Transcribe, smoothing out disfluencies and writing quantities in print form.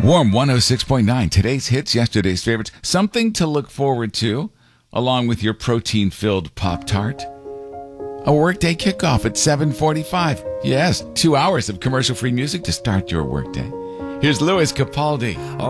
Warm 106.9, today's hits, yesterday's favorites, something to look forward to, along with your protein-filled Pop-Tart. A workday kickoff at 7:45. Yes, 2 hours of commercial-free music to start your workday. Here's Louis Capaldi.